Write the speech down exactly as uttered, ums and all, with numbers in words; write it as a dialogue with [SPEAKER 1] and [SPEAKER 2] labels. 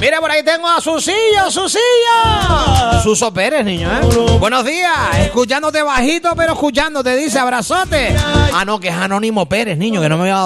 [SPEAKER 1] Mira, por ahí tengo a Susillo, Susillo. Suso Pérez, niño, ¿eh? Buenos días. Escuchándote bajito, pero escuchándote. Dice, abrazote. Ah, no, que es Anónimo Pérez, niño, que no me había dado